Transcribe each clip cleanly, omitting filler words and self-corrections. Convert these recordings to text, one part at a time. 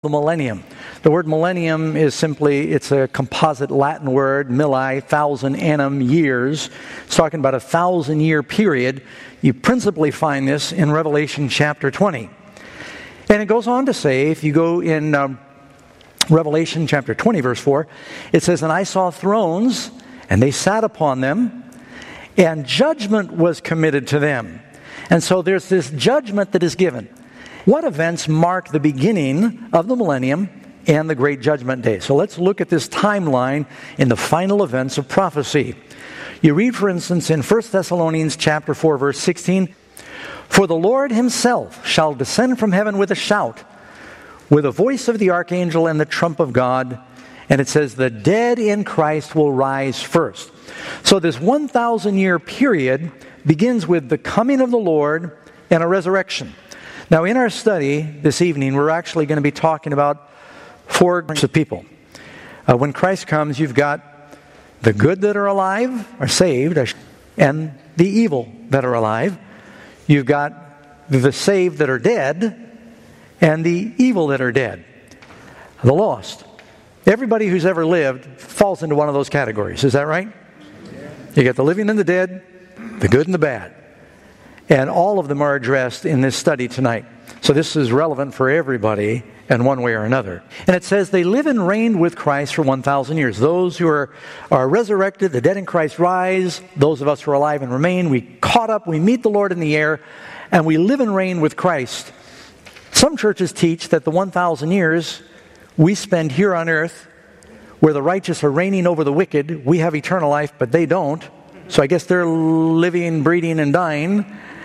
the millennium. The word millennium is simply, it's a composite Latin word, milli, 1,000 annum, years. It's talking about a 1,000-year period. You principally find this in Revelation chapter 20. And it goes on to say, if you go in Revelation chapter 20, verse 4, it says, "And I saw thrones, and they sat upon them, and judgment was committed to them." And so there's this judgment that is given. What events mark the beginning of the millennium and the great judgment day? So let's look at this timeline in the final events of prophecy. You read, for instance, in 1 Thessalonians chapter 4, verse 16, "For the Lord himself shall descend from heaven with a shout, with the voice of the archangel and the trump of God." And it says, "The dead in Christ will rise first." So this 1,000-year period begins with the coming of the Lord and a resurrection. Now, in our study this evening, we're actually going to be talking about four groups of people. When Christ comes, you've got the good that are alive, are saved, and the evil that are alive. You've got the saved that are dead, and the evil that are dead, the lost. Everybody who's ever lived falls into one of those categories. Is that right? You got the living and the dead, the good and the bad. And all of them are addressed in this study tonight. So this is relevant for everybody in one way or another. And it says they live and reign with Christ for 1,000 years. Those who are resurrected, the dead in Christ rise. Those of us who are alive and remain, we caught up, we meet the Lord in the air, and we live and reign with Christ. Some churches teach that the 1,000 years we spend here on earth, where the righteous are reigning over the wicked, we have eternal life, but they don't. So I guess they're living, breeding, and dying.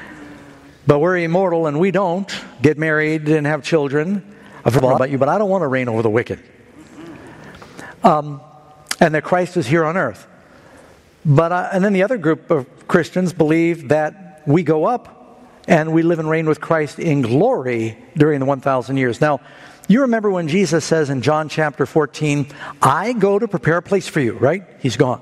But we're immortal and we don't get married and have children. I don't know about you, but I don't want to reign over the wicked. And that Christ is here on earth. And then the other group of Christians believe that we go up and we live and reign with Christ in glory during the 1,000 years. Now, you remember when Jesus says in John chapter 14, "I go to prepare a place for you," right? He's gone.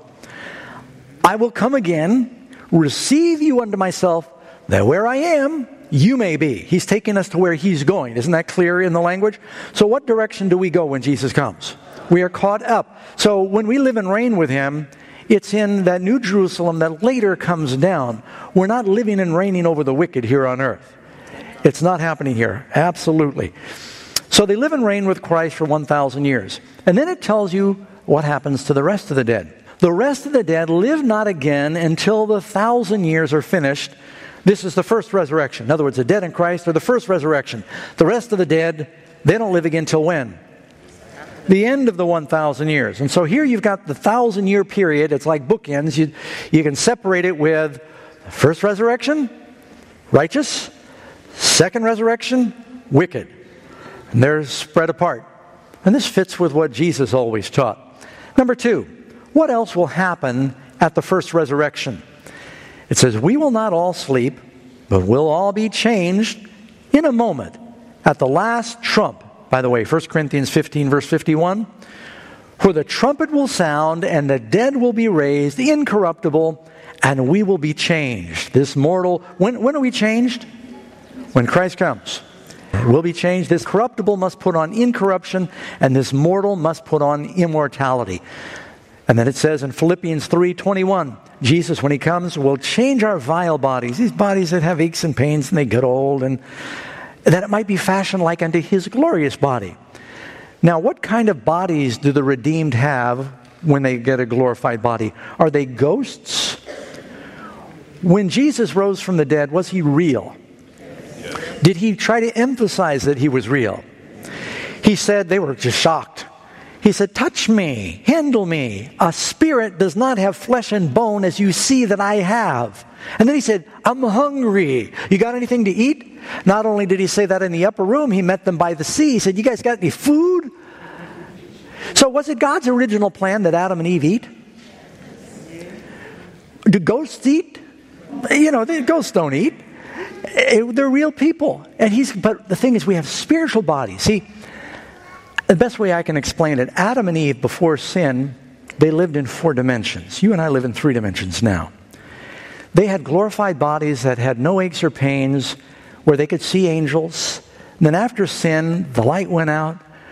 "I will come again, receive you unto myself, that where I am, you may be." He's taking us to where he's going. Isn't that clear in the language? So what direction do we go when Jesus comes? We are caught up. So when we live and reign with him, it's in that New Jerusalem that later comes down. We're not living and reigning over the wicked here on earth. It's not happening here. Absolutely. So they live and reign with Christ for 1,000 years. And then it tells you what happens to the rest of the dead. The rest of the dead live not again until the 1,000 years are finished. This is the first resurrection. In other words, the dead in Christ are the first resurrection. The rest of the dead, they don't live again till when? The end of the 1,000 years. And so here you've got the 1,000-year period. It's like bookends. You can separate it with first resurrection, righteous. Second resurrection, wicked. And they're spread apart. And this fits with what Jesus always taught. Number two, what else will happen at the first resurrection? It says, "We will not all sleep, but we'll all be changed in a moment at the last trump." By the way, 1 Corinthians 15, verse 51. "For the trumpet will sound, and the dead will be raised incorruptible, and we will be changed." This mortal, when are we changed? When Christ comes. We'll be changed. This corruptible must put on incorruption, and this mortal must put on immortality. And then it says in Philippians 3:21, Jesus, when he comes, will change our vile bodies, these bodies that have aches and pains and they get old, and that it might be fashioned like unto his glorious body. Now, what kind of bodies do the redeemed have when they get a glorified body? Are they ghosts? When Jesus rose from the dead, was he real? Did he try to emphasize that he was real? He said, they were just shocked. He said, "Touch me, handle me. A spirit does not have flesh and bone as you see that I have." And then he said, "I'm hungry. You got anything to eat?" Not only did he say that in the upper room, he met them by the sea. He said, "You guys got any food?" So was it God's original plan that Adam and Eve eat? Do ghosts eat? The ghosts don't eat. They're real people. But the thing is, we have spiritual bodies. See, the best way I can explain it, Adam and Eve, before sin, they lived in 4 dimensions. You and I live in 3 dimensions now. They had glorified bodies that had no aches or pains, where they could see angels. And then after sin, the light went out.